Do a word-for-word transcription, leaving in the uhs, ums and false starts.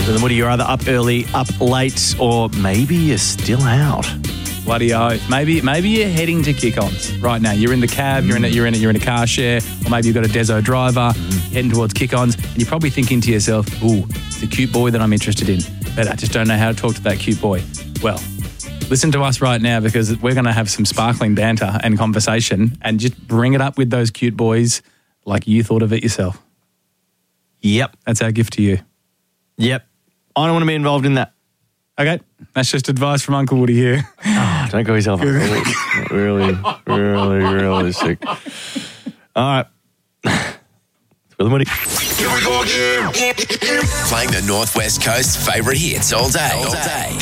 So then, Woody, you're either up early, up late, or maybe you're still out. Bloody oath. Maybe maybe you're heading to kick-ons right now. You're in the cab, you're in a, you're in a, you're in a car share, or maybe you've got a Deso driver heading towards kick-ons, and you're probably thinking to yourself, ooh, it's a cute boy that I'm interested in, but I just don't know how to talk to that cute boy. Well, listen to us right now, because we're going to have some sparkling banter and conversation, and just bring it up with those cute boys like you thought of it yourself. Yep. That's our gift to you. Yep. I don't want to be involved in that. Okay, that's just advice from Uncle Woody here. Oh, don't go yourself up. Really, really, really sick. All right. Will and Woody. Here we go again. Playing the Northwest Coast's favourite hits all day. All day.